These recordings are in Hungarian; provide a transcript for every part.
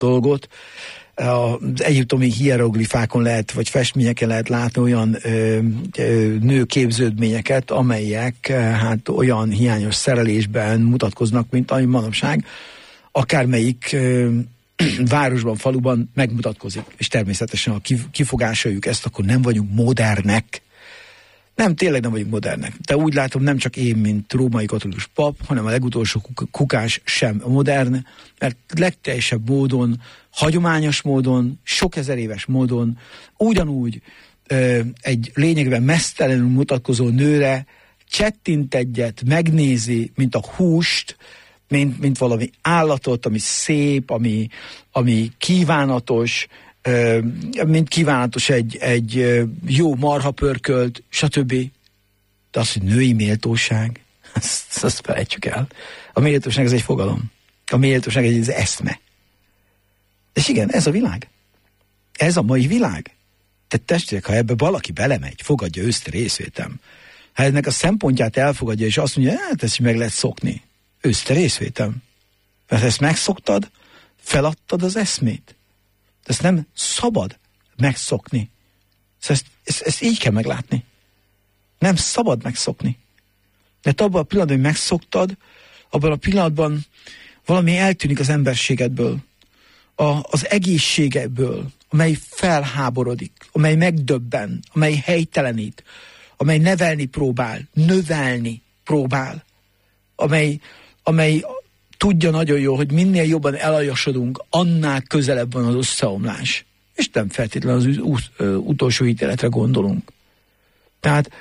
dolgot. Az egyiptomi hieroglifákon lehet, vagy festményeken lehet látni olyan nőképződményeket, amelyek hát olyan hiányos szerelésben mutatkoznak, mint ami manapság akármelyik városban, faluban megmutatkozik. És természetesen, ha kifogásoljuk ezt, akkor nem vagyunk modernek. Nem, tényleg nem vagyunk modernek. De úgy látom, nem csak én, mint római katolikus pap, hanem a legutolsó kukás sem modern, mert legteljesebb módon, hagyományos módon, sok ezer éves módon, ugyanúgy egy lényegben mesztelenül mutatkozó nőre csettint egyet, megnézi, mint a húst, mint valami állatot, ami szép, ami kívánatos, mint kívánatos egy jó marhapörkölt, stb. De az, hogy női méltóság, azt felejtsük el. A méltóság ez egy fogalom. A méltóság egy eszme. És igen, ez a világ. Ez a mai világ. Tehát testvérek, ha ebbe valaki belemegy, fogadja őszt részvétem. Ha ennek a szempontját elfogadja, és azt mondja, hát ezt meg lehet szokni. Őszte részvétem. Mert ezt megszoktad, feladtad az eszmét. Ezt nem szabad megszokni. Ezt így kell meglátni. Nem szabad megszokni. Mert abban a pillanatban, hogy megszoktad, abban a pillanatban valami eltűnik az emberségedből, az egészségedből, amely felháborodik, amely megdöbben, amely helytelenít, amely nevelni próbál, növelni próbál, amely tudja nagyon jól, hogy minél jobban elaljasodunk, annál közelebb van az összeomlás. És nem feltétlenül az utolsó ítéletre gondolunk. Tehát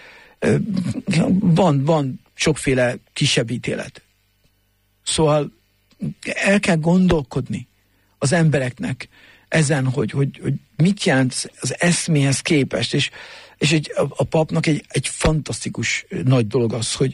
van sokféle kisebb ítélet. Szóval el kell gondolkodni az embereknek ezen, hogy mit jelent az eszméhez képest, és a papnak egy fantasztikus nagy dolog az, hogy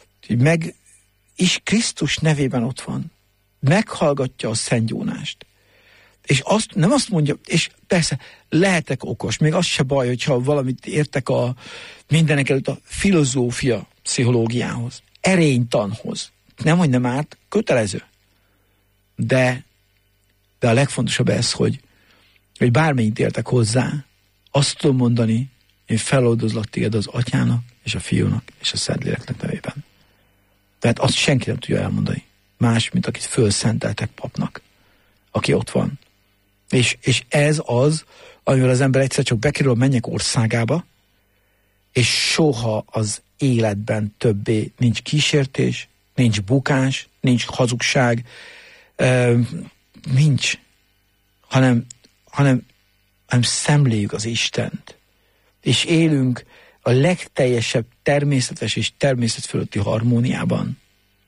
és Krisztus nevében ott van. Meghallgatja a szentgyónást. És nem azt mondja, és persze lehetek okos, még az se baj, hogyha valamit értek mindenek előtt a filozófia pszichológiához, erénytanhoz. Nem, hogy nem árt, kötelező. De a legfontosabb ez, hogy bármennyit értek hozzá, azt tudom mondani, én feloldozlak téged az Atyának, és a Fiúnak, és a Szentléleknek nevében. Tehát azt senki nem tudja elmondani. Más, mint akit fölszenteltek papnak, aki ott van. És ez az, amivel az ember egyszer csak bekerül a mennyek országába, és soha az életben többé nincs kísértés, nincs bukás, nincs hazugság, nincs, hanem szemléljük az Istent. És élünk a legteljesebb természetes és természet fölötti harmóniában.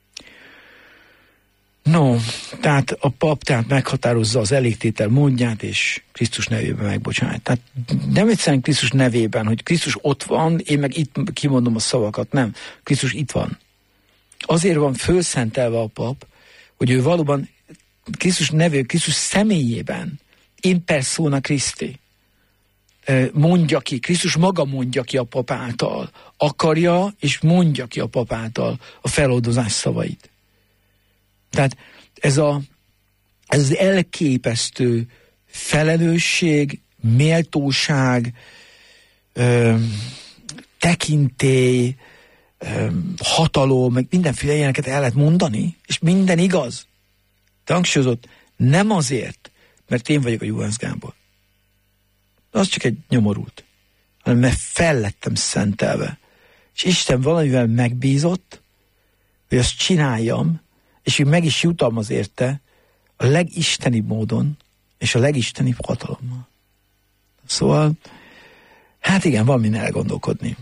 No, tehát a pap meghatározza az elégtétel módját, és Krisztus nevében megbocsánat. Tehát nem egyszerűen Krisztus nevében, hogy Krisztus ott van, én meg itt kimondom a szavakat, nem. Krisztus itt van. Azért van fölszentelve a pap, hogy ő valóban Krisztus nevében, Krisztus személyében, in persona Christi, mondja ki, Krisztus maga mondja ki a pap által, akarja és mondja ki a pap által a feloldozás szavait. Tehát ez az elképesztő felelősség, méltóság, tekintély, hatalom, meg mindenféle ilyeneket el lehet mondani, és minden igaz. De hangsúlyozott, nem azért, mert én vagyok a Juhász Gábor. Az csak egy nyomorult, hanem mert fellettem szentelve. És Isten valamivel megbízott, hogy azt csináljam, és hogy meg is jutalmaz érte a legistenibb módon, és a legistenibb hatalommal. Szóval, hát igen, van minden elgondolkodni.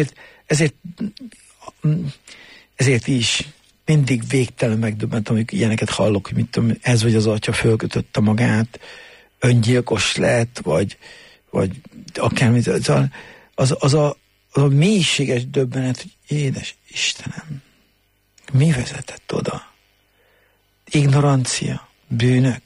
Ezért is mindig végtelen megdöbbentem, amikor ilyeneket hallok, hogy mit tudom, ez vagy az atya fölkötötte magát, öngyilkos lett, vagy akármit. Az a mélységes döbbenet, hogy édes Istenem, mi vezetett oda? Ignorancia, bűnök,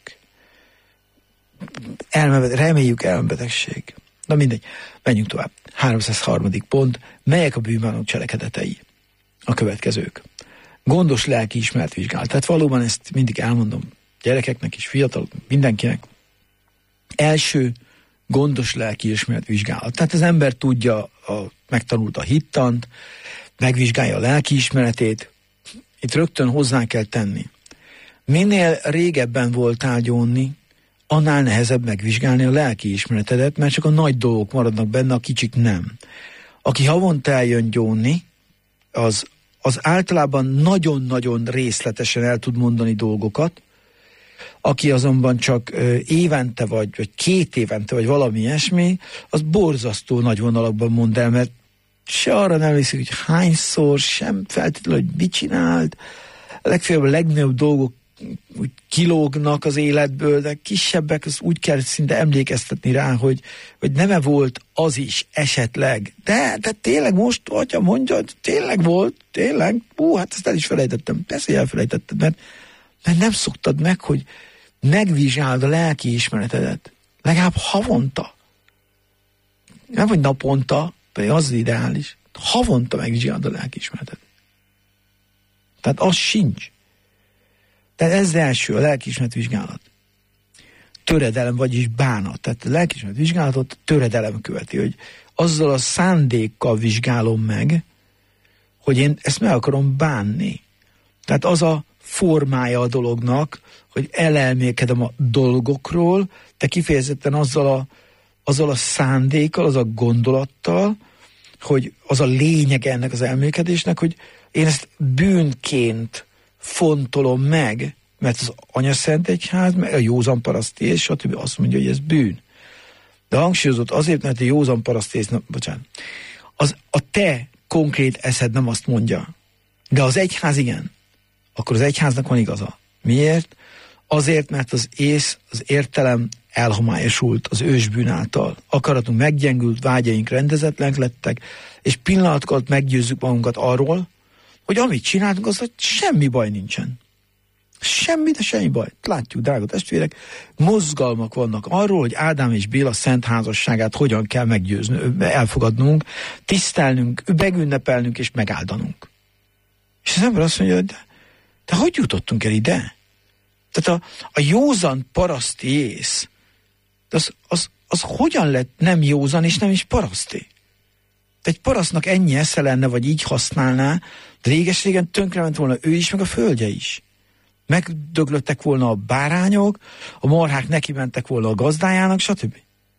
reméljük elmebetegség. Na mindegy, menjünk tovább. 303. pont, melyek a bűnbánók cselekedetei? A következők. Gondos lelkiismeret vizsgálat. Tehát valóban ezt mindig elmondom, gyerekeknek és fiatal, mindenkinek. Első gondos lelkiismeret vizsgálat. Tehát az ember tudja, megtanult a hittant, megvizsgálja a lelkiismeretét. Itt rögtön hozzá kell tenni. Minél régebben voltál gyónni, annál nehezebb megvizsgálni a lelkiismeretedet, mert csak a nagy dolgok maradnak benne, a kicsik nem. Aki havonta eljön gyónni, az általában nagyon-nagyon részletesen el tud mondani dolgokat, aki azonban csak évente vagy 2 évente, vagy valami ilyesmi, az borzasztó nagy vonalakban mond el, mert se arra nem emlékszik, hogy hányszor, sem feltétlenül, hogy mit csinált, legfeljebb a legnagyobb dolgok úgy kilógnak az életből, de kisebbek, az úgy kell szinte emlékeztetni rá, hogy nem-e volt az is esetleg. De tényleg most, atya mondja, tényleg volt, tényleg, hát ezt el is felejtettem. Persze, hogy elfelejtetted, mert nem szoktad meg, hogy megvizsgáld a lelkiismeretedet. Legalább havonta. Nem, hogy naponta, pedig az ideális. Havonta megvizsgáld a lelkiismeretedet. Tehát az sincs. Tehát ez az első, a lelkiismeret vizsgálat. Töredelem, vagyis bánat. Tehát a lelkiismeret vizsgálatot töredelem követi, hogy azzal a szándékkal vizsgálom meg, hogy én ezt meg akarom bánni. Tehát az a formája a dolognak, hogy elelmélkedem a dolgokról, de kifejezetten azzal a szándékkal, az a gondolattal, hogy az a lényeg ennek az elmélkedésnek, hogy én ezt bűnként fontolom meg, mert az Anyaszent Egyház, meg a józan parasztész, stb. Azt mondja, hogy ez bűn. De hangsúlyozott azért, mert a józan parasztész, a te konkrét eszed nem azt mondja. De az egyház igen. Akkor az egyháznak van igaza. Miért? Azért, mert az értelem elhomályosult az ősbűn által. Akaratunk meggyengült, vágyaink rendezetlenek lettek, és pillanatokat meggyőzzük magunkat arról, hogy amit csináltunk, az, hogy semmi baj nincsen. Semmi, de semmi baj. Látjuk, drága testvérek, mozgalmak vannak arról, hogy Ádám és Béla szent házasságát hogyan kell meggyőzni, elfogadnunk, tisztelnünk, megünnepelnünk és megáldanunk. És az ember azt mondja, hogy de hogy jutottunk el ide? Tehát a józan paraszti ész, az hogyan lett nem józan és nem is paraszti? Egy parasztnak ennyi esze lenne, vagy így használná, de réges-régen tönkrement volna ő is, meg a földje is. Megdöglöttek volna a bárányok, a marhák neki mentek volna a gazdájának, stb.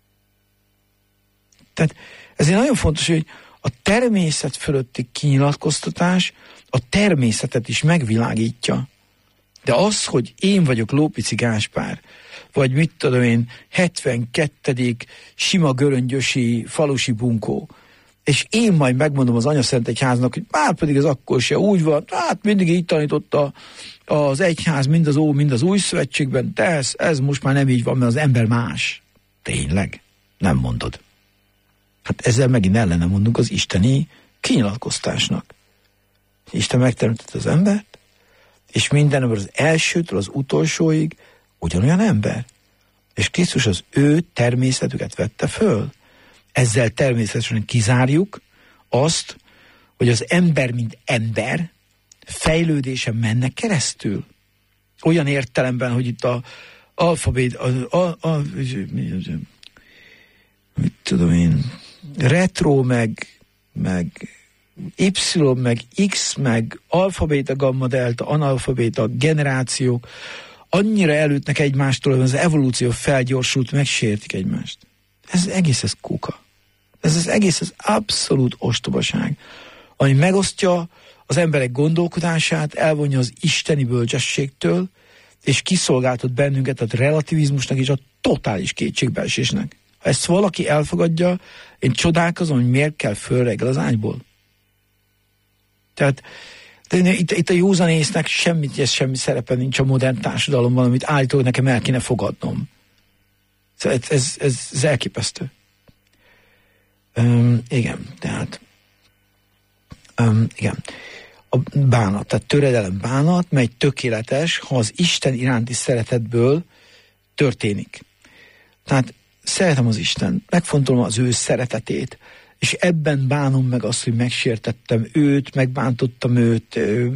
Tehát ezért nagyon fontos, hogy a természet fölötti kinyilatkoztatás a természetet is megvilágítja. De az, hogy én vagyok Lópici Gáspár, vagy mit tudom én, 72. sima göröngyösi falusi bunkó, és én majd megmondom az Anyaszent Egyháznak, hogy már pedig ez akkor se úgy van, hát mindig így tanította az egyház, mind az új szövetségben, de ez most már nem így van, mert az ember más. Tényleg? Nem mondod. Hát ezzel megint ellene mondunk az isteni kinyilatkoztásnak. Isten megteremtette az embert, és minden ember az elsőtől az utolsóig ugyanolyan ember. És Krisztus az ő természetüket vette föl. Ezzel természetesen kizárjuk azt, hogy az ember, mint ember, fejlődése menne keresztül. Olyan értelemben, hogy itt a alfabét, mit tudom én, retro, meg Y, meg X, meg alfabéta, gamma, delta, analfabéta, generációk annyira elütnek egymástól, hogy az evolúció felgyorsult, megsértik egymást. Ez kuka. Ez az egész az abszolút ostobaság, ami megosztja az emberek gondolkodását, elvonja az isteni bölcsességtől, és kiszolgáltat bennünket a relativizmusnak és a totális kétségbeesésnek. Ha ezt valaki elfogadja, én csodálkozom, hogy miért kell föl reggel az ágyból. Tehát itt a józanésznek semmi szerepe nincs a modern társadalomban, amit állítólag nekem el kéne fogadnom. Ez elképesztő. Igen, tehát igen. A bánat, tehát töredelem bánat, mely tökéletes, ha az Isten iránti szeretetből történik. Tehát szeretem az Isten, megfontolom az ő szeretetét, és ebben bánom meg azt, hogy megsértettem őt, megbántottam őt, és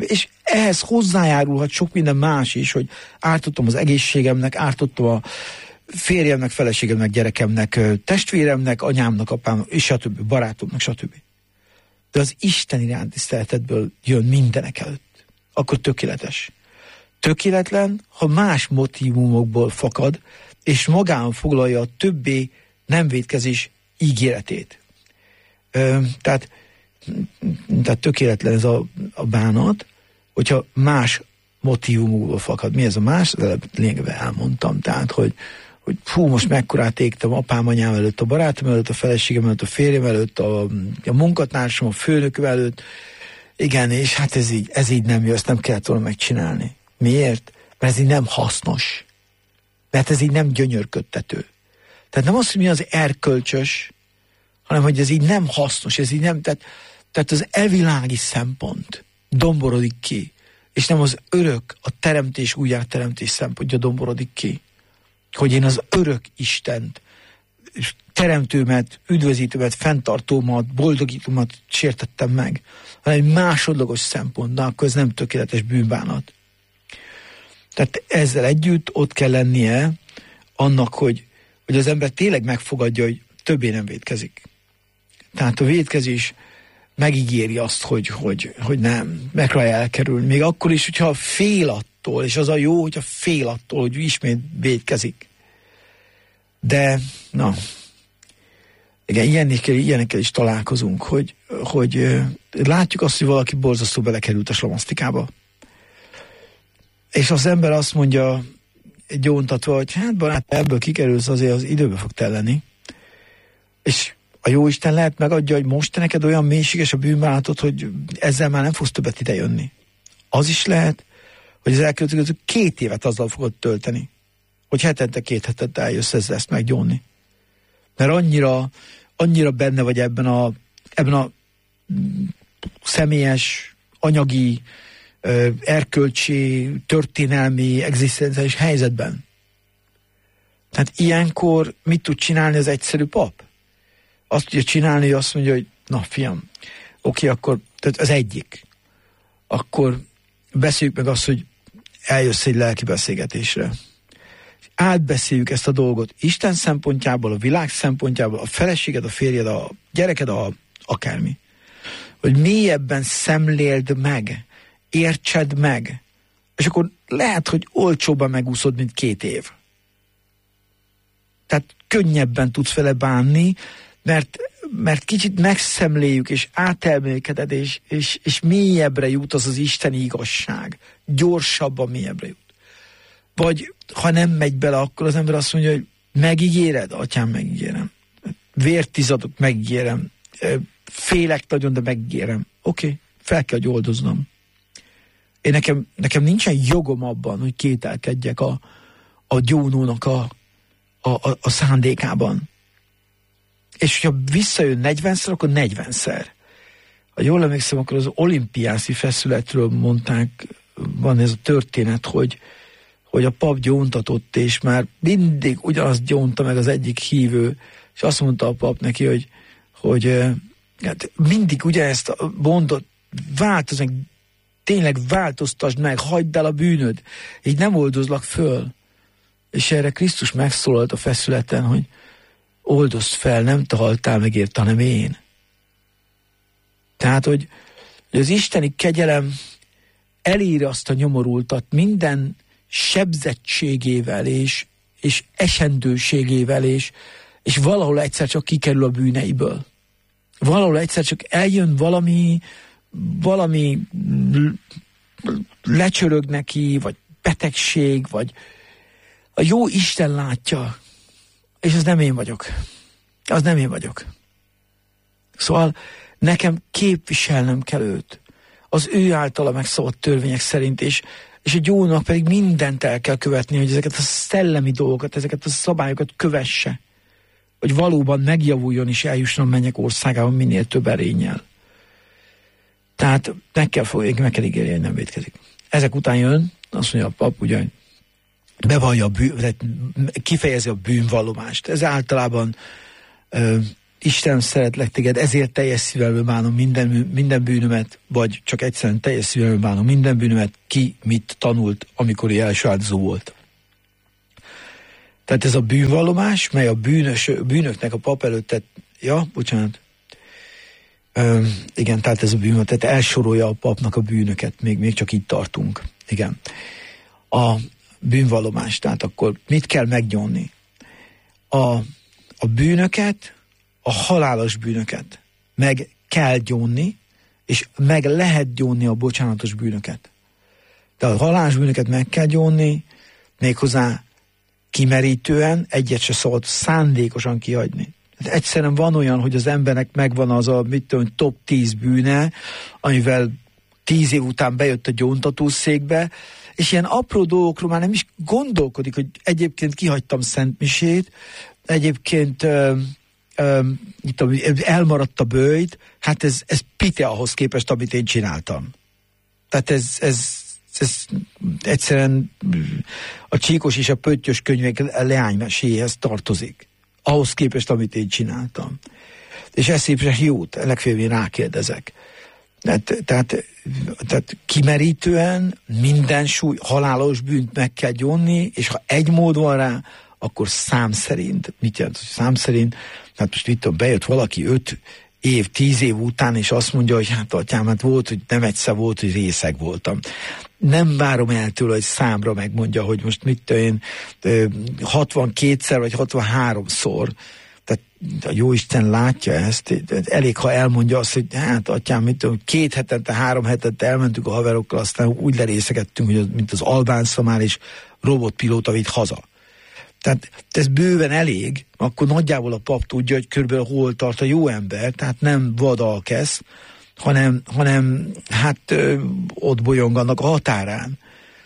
ehhez hozzájárulhat sok minden más is, hogy ártottam az egészségemnek, ártottam a férjemnek, feleségemnek, gyerekemnek, testvéremnek, anyámnak, apámnak, és stb. Barátomnak, stb. De az Isten iránti szeretetből jön mindenek előtt. Akkor tökéletes. Tökéletlen, ha más motívumokból fakad, és magán foglalja a többé nem vétkezés ígéretét. Tehát tökéletlen ez a bánat, hogyha más motívumokból fakad. Mi ez a más? Az előbb lényegében elmondtam. Tehát, hogy fú, most mekkorát égtem apám, anyám előtt, a barátom előtt, a feleségem előtt, a férjem előtt, a munkatársam, a főnököm előtt. Igen, és hát ez így nem jó, ezt nem kellett volna megcsinálni. Miért? Mert ez így nem hasznos. Mert ez így nem gyönyörködtető. Tehát nem az, hogy mi az erkölcsös, hanem hogy ez így nem hasznos, ez így nem, tehát az elvilági szempont domborodik ki, és nem az örök, a teremtés, újjáteremtés szempontja domborodik ki. Hogy én az örök Istent, teremtőmet, üdvözítőmet, fenntartómat, boldogítómat sértettem meg. Hanem egy másodlagos szempont, de akkor ez nem tökéletes bűnbánat. Tehát ezzel együtt ott kell lennie annak, hogy az ember tényleg megfogadja, hogy többé nem vétkezik. Tehát a vétkezés megígéri azt, hogy nem, megpróbálja elkerülni. Még akkor is, hogyha fél attól, és az a jó, hogyha fél attól, hogy ismét vétkezik. De, na, igen, ilyenekkel is találkozunk, hogy látjuk azt, hogy valaki borzasztó belekerült a slamasztikába. És az ember azt mondja, gyóntatva, hogy hát barát, ebből kikerülsz, azért az időbe fog telleni. És a Jóisten lehet megadja, hogy most te neked olyan mélységes a bűnbánatot, hogy ezzel már nem fogsz többet idejönni. Az is lehet, hogy az elkövetkező 2 évet azzal fogod tölteni, hogy hetente 2 hetet eljössz ezzel ezt meggyónni. Mert annyira benne vagy ebben a személyes, anyagi, erkölcsi, történelmi, egzisztenciális helyzetben. Tehát ilyenkor mit tud csinálni az egyszerű pap? Azt tudja csinálni, hogy azt mondja, hogy na fiam, oké, akkor tehát az egyik. Akkor beszéljük meg azt, hogy eljössz egy lelki beszélgetésre. Átbeszéljük ezt a dolgot Isten szempontjából, a világ szempontjából, a feleséged, a férjed, a gyereked, akármi. Hogy mélyebben szemléld meg, értsed meg, és akkor lehet, hogy olcsóbban megúszod, mint 2 év. Tehát könnyebben tudsz vele bánni, mert kicsit megszemléljük, és átelmélkeded, és mélyebbre jut az isteni igazság. Gyorsabban mélyebbre jut. Vagy ha nem megy bele, akkor az ember azt mondja, hogy megígéred? Atyám, megígérem. Vért izadok, megígérem. Félek nagyon, de megígérem. Oké, fel kell, hogy oldoznom. Nekem nincsen jogom abban, hogy kételkedjek a gyónónak a szándékában. És hogyha visszajön 40-szer, akkor 40-szer. Ha jól emlékszem, akkor az olimpiászi feszületről mondták, van ez a történet, hogy a pap gyóntatott, és már mindig ugyanazt gyónta meg az egyik hívő, és azt mondta a pap neki, hogy hát mindig ugyanezt mondott, változz meg, tényleg változtasd meg, hagyd el a bűnöd, így nem oldozlak föl. És erre Krisztus megszólalt a feszületen, hogy oldozd fel, nem te haltál meg érte, hanem én. Tehát, hogy az isteni kegyelem eléri azt a nyomorultat minden sebzettségével és esendőségével, és valahol egyszer csak kikerül a bűneiből. Valahol egyszer csak eljön valami lecsörög neki, vagy betegség, vagy a jó Isten látja, és az nem én vagyok. Az nem én vagyok. Szóval nekem képviselnem kell őt. Az ő általa megszabott törvények szerint, és a gyónak pedig mindent el kell követni, hogy ezeket a szellemi dolgokat, ezeket a szabályokat kövesse. Hogy valóban megjavuljon és eljusson a mennyek országában minél több erénnyel. Tehát meg kell ígérni, hogy nem vétkezik. Ezek után jön, azt mondja a pap, ugye, bevallja kifejezi a bűnvallomást. Ez általában Istenem, szeretlek téged, ezért teljes szívemből bánom minden bűnömet, vagy csak egyszerűen teljes szívemből bánom minden bűnömet, ki mit tanult, amikor első áldozó volt. Tehát ez a bűnvallomás, mely a bűnöknek a pap előtt tett, igen, tehát ez a bűn, tehát elsorolja a papnak a bűnöket, még csak így tartunk. Igen. A bűnvallomás, tehát akkor mit kell megnyomni? A bűnöket, a halálos bűnöket meg kell gyónni, és meg lehet gyónni a bocsánatos bűnöket. De a halálos bűnöket meg kell gyónni, méghozzá kimerítően, egyet se szabad szándékosan kihagyni. Hát egyszerűen van olyan, hogy az embernek megvan az a top 10 bűne, amivel 10 év után bejött a gyóntatószékbe, és ilyen apró dolgokról már nem is gondolkodik, hogy egyébként kihagytam szentmisét, egyébként elmaradt a bőjt, hát ez pite ahhoz képest, amit én csináltam. Tehát ez egyszerűen a Csíkos és a Pöttyös könyvek leánymeséhez tartozik. Ahhoz képest, amit én csináltam. És ez szépen jót, legfeljebb én rákérdezek. Tehát kimerítően minden halálos bűnt meg kell gyónni, és ha egy mód van rá, akkor szám szerint. Mit jelent, hogy szám szerint? Hát most itt bejött valaki 5 év, 10 év után, és azt mondja, hogy hát atyám, hát volt, hogy nem egyszer volt, hogy részeg voltam. Nem várom el tőle, hogy számra megmondja, hogy most mit én 62-szer vagy 63-szor. Tehát a Jóisten látja ezt. Elég, ha elmondja azt, hogy hát atyám, mit tudom, 2 hetente, 3 hetente elmentünk a haverokkal, aztán úgy lerészegettünk, hogy mint az albán szamár és robotpilóta vitt haza. Tehát ez bőven elég, akkor nagyjából a pap tudja, hogy körülbelül hol tart a jó ember, tehát nem vadalkesz, hanem hát ott bolyonganak a határán.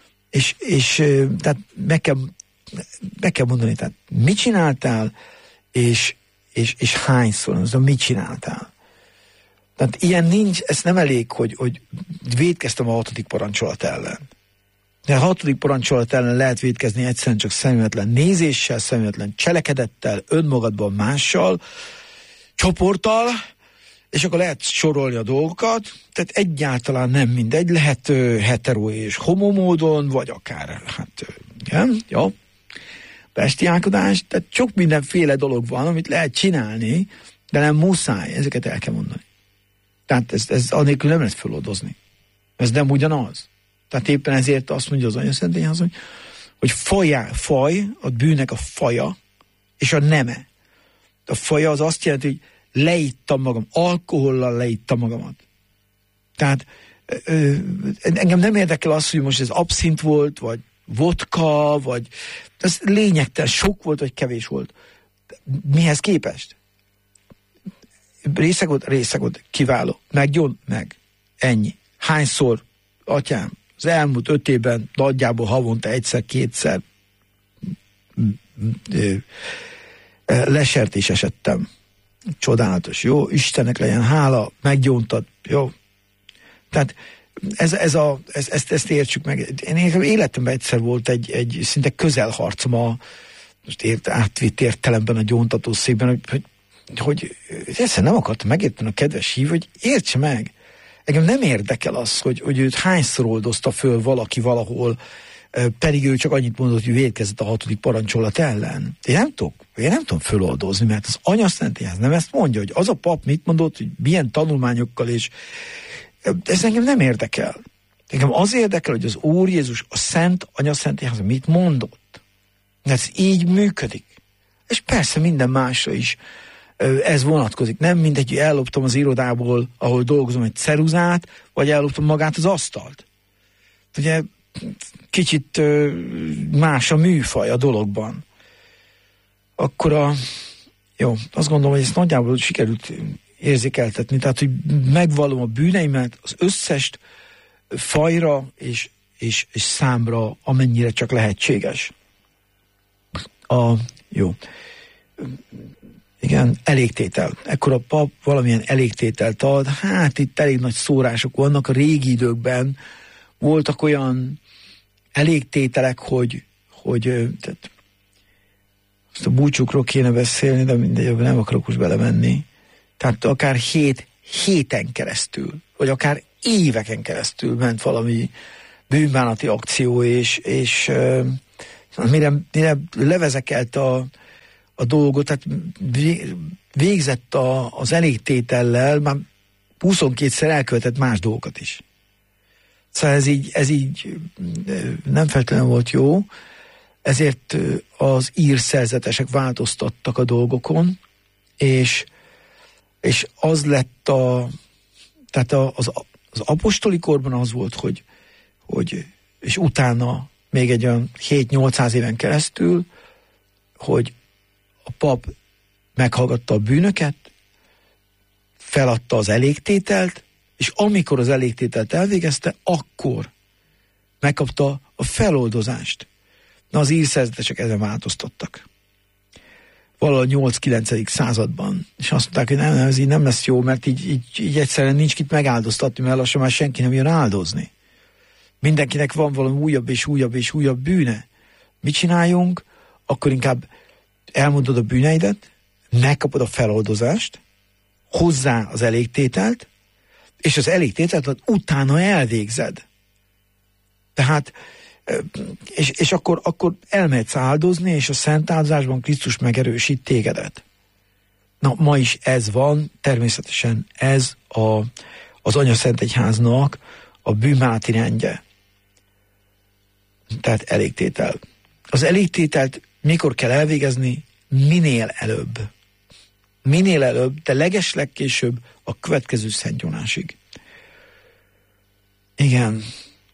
És tehát meg kell mondani, tehát mit csináltál, és hányszor, az mit csináltál. Tehát ilyen nincs, ez nem elég, hogy vétkeztem a 6. parancsolat ellen. De a 6. parancsolat ellen lehet vétkezni egyszerűen csak szemületlen nézéssel, szemületlen cselekedettel, önmagadban mással, csoporttal, és akkor lehet sorolni a dolgokat, tehát egyáltalán nem mindegy, lehet hetero és homo módon, vagy akár, jó, bestiálkodás, tehát sok mindenféle dolog van, amit lehet csinálni, de nem muszáj, ezeket el kell mondani. Tehát ez anélkül nem lehet föloldozni. Ez nem ugyanaz. Tehát éppen ezért azt mondja az Anyaszentén, hogy faj, a bűnnek a faja, és a neme. A faja az azt jelenti, hogy leittam magam, alkohollal leittam magamat. Tehát engem nem érdekel az, hogy most ez abszint volt, vagy vodka, vagy ez lényegtelen, sok volt, vagy kevés volt. Mihez képest? Részeg volt, kiváló. Meggyón? Meg. Ennyi. Hányszor, atyám, az elmúlt 5 évben nagyjából havonta 1-2-szer lesertésesedtem. Csodálatos, jó? Istennek legyen hála, meggyóntad, jó? Tehát ezt értsük meg. Én életemben egyszer volt egy szinte közelharcom most átvitt értelemben a gyóntatószékben, hogy egyszerűen nem akartam megérteni a kedves hív, hogy értse meg. Engem nem érdekel az, hogy őt hányszor oldozta föl valaki valahol, pedig ő csak annyit mondott, hogy vétkezett a 6. parancsolat ellen. Én nem tudom föloldozni, mert az Anyaszentegyház nem ezt mondja, hogy az a pap mit mondott, hogy milyen tanulmányokkal, és ez engem nem érdekel. Engem az érdekel, hogy az Úr Jézus, a Szent Anyaszentegyház mit mondott. Ez így működik. És persze minden másra is ez vonatkozik. Nem mindegy, hogy elloptam az irodából, ahol dolgozom, egy ceruzát, vagy elloptam magát az asztalt. Ugye kicsit más a műfaj a dologban. Akkor jó, azt gondolom, hogy ezt nagyjából sikerült érzékeltetni. Tehát, hogy megvallom a bűneimet az összes fajra és számra, amennyire csak lehetséges. Jó. Igen, elégtétel. Ekkor a pap valamilyen elégtételt ad. Hát itt elég nagy szórások vannak. A régi időkben voltak olyan elégtételek, hogy tehát azt a búcsúkról kéne beszélni, de mindegy, nem akarok most belemenni. Tehát akár 7 héten keresztül, vagy akár éveken keresztül ment valami bűnbánati akció, és mire levezekelt a dolgot, tehát végzett az elégtétellel, már 22-szer elkövetett más dolgokat is. Szóval ez így nem feltétlenül volt jó, ezért az ír szerzetesek változtattak a dolgokon, és az lett tehát az apostoli korban az volt, hogy és utána még egy olyan 7-800 éven keresztül, hogy a pap meghallgatta a bűnöket, feladta az elégtételt, és amikor az elégtételt elvégezte, akkor megkapta a feloldozást. Na, az ír szerzetesek ezen változtattak. Valahol 8-9. században. És azt mondták, hogy ez így nem lesz jó, mert így egyszerűen nincs kit megáldoztatni, mert lassan már senki nem jön áldozni. Mindenkinek van valami újabb és újabb és újabb bűne. Mit csináljunk? Akkor inkább elmondod a bűneidet, megkapod a feloldozást, hozzá az elégtételt, és az elégtételt utána elvégzed. Tehát és akkor elmehetsz áldozni, és a szent áldozásban Krisztus megerősít tégedet. Na, ma is ez van, természetesen ez az Anyaszentegyháznak a bűnbánati rendje. Tehát elégtétel. Az elégtételt mikor kell elvégezni? Minél előbb. Minél előbb, de legeslegkésőbb a következő szentgyónásig. Igen.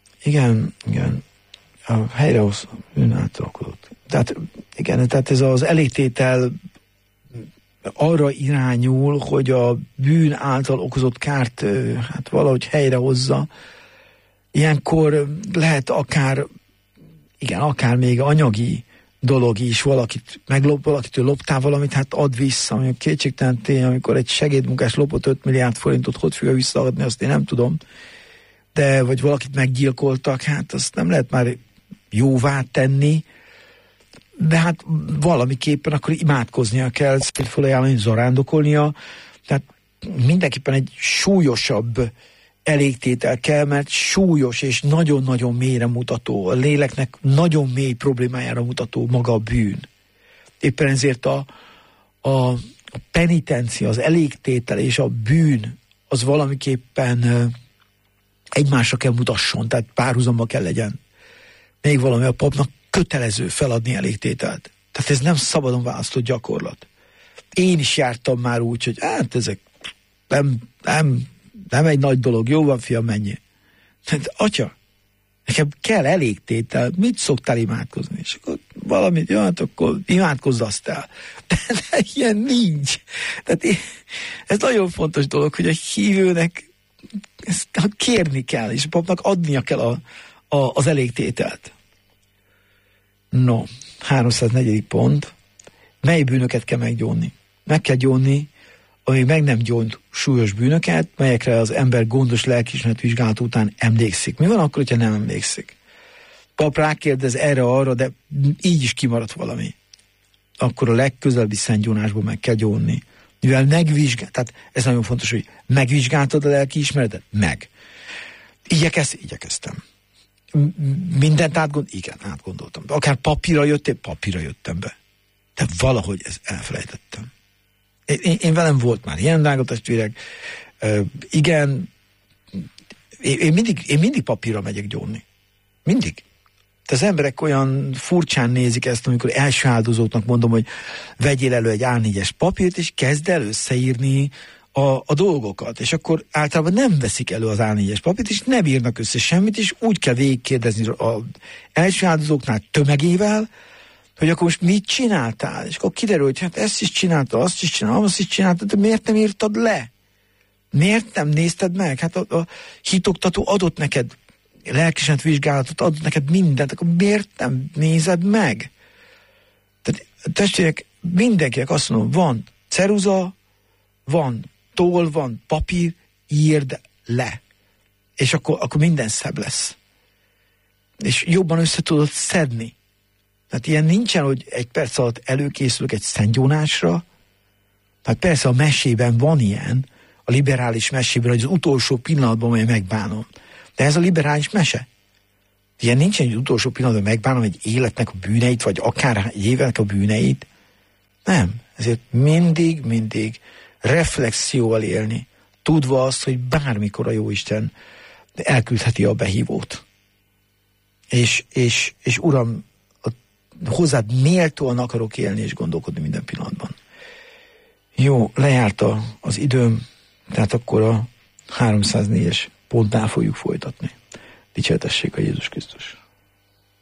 A helyrehoz bűnáltalkodott. Tehát igen, tehát ez az elégtétel arra irányul, hogy a bűn által okozott kárt hát valahogy helyrehozza. Ilyenkor lehet akár még anyagi dolog is, valakitől loptál valamit, hát add vissza. Ami kétségtelen tény, amikor egy segédmunkás lopott 5 milliárd forintot, hogy fogja visszaadni, azt én nem tudom. De, vagy valakit meggyilkoltak, hát azt nem lehet már jóvá tenni, de hát valamiképpen akkor imádkoznia kell, felajánlani, zarándokolnia, tehát mindenképpen egy súlyosabb elégtétel kell, mert súlyos és nagyon-nagyon mélyre mutató, a léleknek nagyon mély problémájára mutató maga a bűn. Éppen ezért a penitencia, az elégtétel és a bűn az valamiképpen egymásra kell mutasson, tehát párhuzamba kell legyen. Még valami, a papnak kötelező feladni elégtételt. Tehát ez nem szabadon választott gyakorlat. Én is jártam már úgy, hogy hát ezek nem egy nagy dolog, jó van, fiam, menjél. Tehát, atya, nekem kell elégtétel, mit szoktál imádkozni? És akkor valamit, jó, hát akkor imádkozz azt el. De ilyen nincs. Tehát ez nagyon fontos dolog, hogy a hívőnek ezt kérni kell, és a papnak adnia kell az elégtételt. No, 304. pont. Mely bűnöket kell meggyónni? Meg kell gyónni, ami meg nem gyónt súlyos bűnöket, melyekre az ember gondos lelkiismeret vizsgálat után emlékszik. Mi van akkor, hogyha nem emlékszik? Pap rákérdez erre-arra, de így is kimaradt valami. Akkor a legközelebbi szentgyónásból meg kell gyónni. Mivel tehát ez nagyon fontos, hogy megvizsgáltad a lelkiismeretet? Meg. Igyekeztem. Mindent igen, átgondoltam. Akár papírra jöttem be. De valahogy ezt elfelejtettem. Én velem volt már ilyen, drága testvérek. Igen, én mindig papírra megyek gyónni. Mindig. De az emberek olyan furcsán nézik ezt, amikor első áldozóknak mondom, hogy vegyél elő egy A4-es papírt, és kezd el összeírni a dolgokat. És akkor általában nem veszik elő az A4-es papírt, és nem írnak össze semmit, és úgy kell végigkérdezni az első áldozóknál tömegével, hogy akkor most mit csináltál? És akkor kiderül, hogy hát ezt is csinálta, azt is csinálta, azt is csinálta, de miért nem írtad le? Miért nem nézted meg? Hát a hitoktató adott neked lelkismeret vizsgálatot, adott neked mindent, akkor miért nem nézed meg? Tehát testvérek, mindenkinek azt mondom, van ceruza, van toll, van papír, írd le. És akkor minden szebb lesz. És jobban össze tudod szedni. Tehát ilyen nincsen, hogy egy perc alatt előkészülök egy szentgyónásra, Tehát persze a mesében van ilyen, a liberális mesében, hogy az utolsó pillanatban majd megbánom. De ez a liberális mese. Ilyen nincsen, hogy utolsó pillanatban megbánom egy életnek a bűneit, vagy akár egy évnek a bűneit. Nem. Ezért mindig reflexióval élni, tudva azt, hogy bármikor a Jóisten elküldheti a behívót. És Uram, hozzád méltóan akarok élni és gondolkodni minden pillanatban. Jó, lejárt az időm, tehát akkor a 304-es pontnál fogjuk folytatni. Dicsértessék a Jézus Krisztus.